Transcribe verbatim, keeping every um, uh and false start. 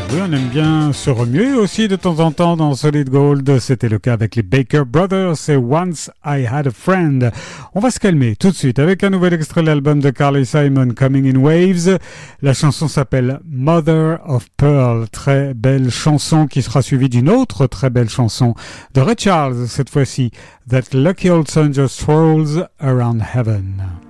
Oui, on aime bien se remuer aussi de temps en temps dans Solid Gold. C'était le cas avec les Baker Brothers et Once I Had a Friend. On va se calmer tout de suite avec un nouvel extrait de l'album de Carly Simon, Coming in Waves. La chanson s'appelle Mother of Pearl. Très belle chanson qui sera suivie d'une autre très belle chanson de Ray Charles, cette fois-ci, That Lucky Old Sun Just Strolls Around Heaven.